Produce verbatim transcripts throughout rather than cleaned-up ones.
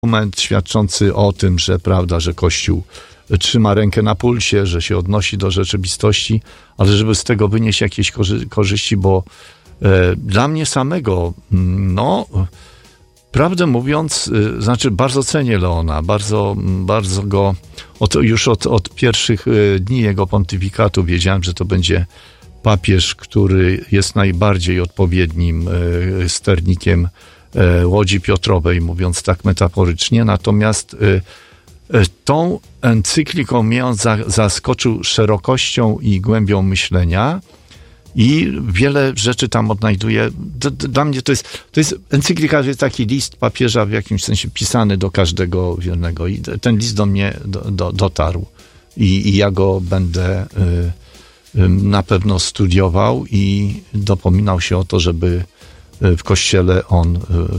dokument świadczący o tym, że prawda, że Kościół trzyma rękę na pulsie, że się odnosi do rzeczywistości, ale żeby z tego wynieść jakieś korzy- korzyści, bo e, dla mnie samego, no, prawdę mówiąc, y, znaczy bardzo cenię Leona, bardzo, bardzo go, od, już od, od pierwszych y, dni jego pontyfikatu wiedziałem, że to będzie papież, który jest najbardziej odpowiednim y, sternikiem y, Łodzi Piotrowej, mówiąc tak metaforycznie, natomiast y, tą encykliką mnie on za, zaskoczył szerokością i głębią myślenia i wiele rzeczy tam odnajduje. D- d- dla mnie to jest, to jest encyklika, to jest taki list papieża w jakimś sensie pisany do każdego wiernego i ten list do mnie do, do, dotarł i, i ja go będę y, y, na pewno studiował i dopominał się o to, żeby w Kościele on y,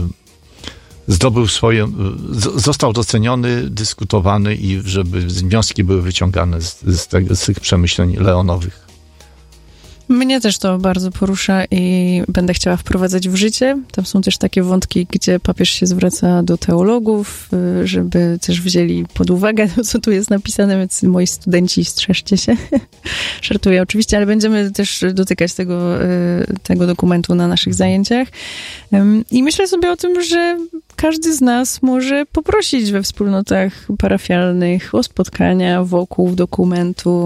zdobył swoje, został doceniony, dyskutowany i żeby wnioski były wyciągane z, z, tego, z tych przemyśleń leonowych. Mnie też to bardzo porusza i będę chciała wprowadzać w życie. Tam są też takie wątki, gdzie papież się zwraca do teologów, żeby też wzięli pod uwagę to, co tu jest napisane, więc moi studenci, strzeżcie się. Żartuję oczywiście, ale będziemy też dotykać tego, tego dokumentu na naszych zajęciach. I myślę sobie o tym, że każdy z nas może poprosić we wspólnotach parafialnych o spotkania wokół dokumentu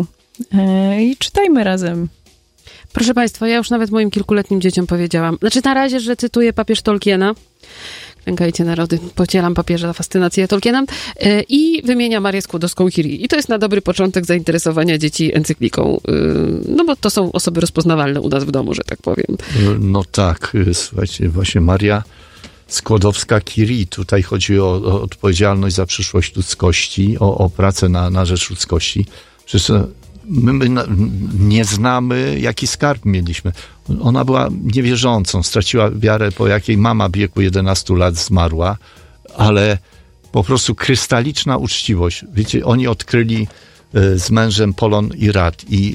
i czytajmy razem. Proszę Państwa, ja już nawet moim kilkuletnim dzieciom powiedziałam. Znaczy na razie, że cytuję papież Tolkiena. Klękajcie narody, pocielam papieża fascynację Tolkienem. Yy, I wymienia Marię Skłodowską-Curie. I to jest na dobry początek zainteresowania dzieci encykliką. Yy, no bo to są osoby rozpoznawalne u nas w domu, że tak powiem. No tak, słuchajcie, właśnie Maria Skłodowska-Curie. Tutaj chodzi o, o odpowiedzialność za przyszłość ludzkości, o, o pracę na, na rzecz ludzkości. Przecież My, my nie znamy, jaki skarb mieliśmy. Ona była niewierzącą, straciła wiarę, po jakiej mama w wieku jedenastu lat zmarła, ale po prostu krystaliczna uczciwość. Wiecie, oni odkryli z mężem polon i rad i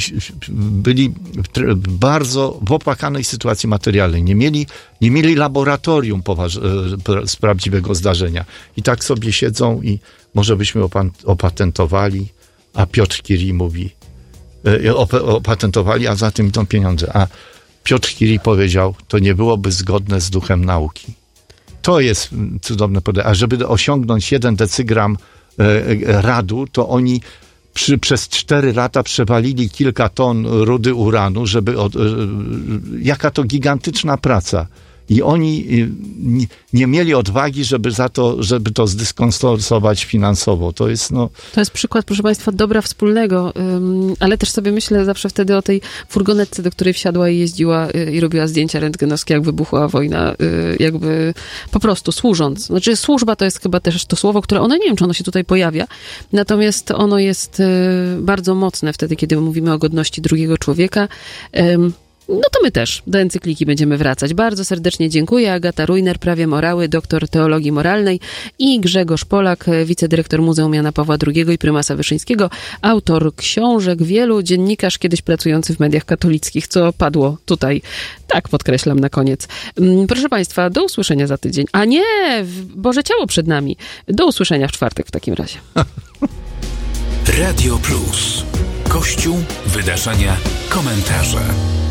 byli w bardzo w opłakanej sytuacji materialnej. Nie mieli, nie mieli laboratorium poważ- z prawdziwego zdarzenia. I tak sobie siedzą i może byśmy opatentowali. A Piotr Curie mówi, opatentowali, a za tym idą pieniądze. A Piotr Curie powiedział, to nie byłoby zgodne z duchem nauki. To jest cudowne podejście. A żeby osiągnąć jeden decygram radu, to oni przy, przez cztery lata przewalili kilka ton rudy uranu, żeby... Od, jaka to gigantyczna praca. I oni nie, nie mieli odwagi, żeby za to, żeby to zdyskonsować finansowo. To jest, no... To jest przykład, proszę Państwa, dobra wspólnego, um, ale też sobie myślę zawsze wtedy o tej furgonetce, do której wsiadła i jeździła y, i robiła zdjęcia rentgenowskie, jak wybuchła wojna, y, jakby po prostu służąc. Znaczy służba to jest chyba też to słowo, które ono, nie wiem, czy ono się tutaj pojawia, natomiast ono jest y, bardzo mocne wtedy, kiedy mówimy o godności drugiego człowieka. Um, No to my też do encykliki będziemy wracać. Bardzo serdecznie dziękuję. Agata Rujner, Prawie Morały, doktor teologii moralnej i Grzegorz Polak, wicedyrektor Muzeum Jana Pawła drugiego i prymasa Wyszyńskiego, autor książek wielu, dziennikarz kiedyś pracujący w mediach katolickich, co padło tutaj, tak podkreślam na koniec. Proszę Państwa, do usłyszenia za tydzień. A nie, Boże Ciało przed nami. Do usłyszenia w czwartek w takim razie. Radio Plus. Kościół, wydarzenia, komentarze.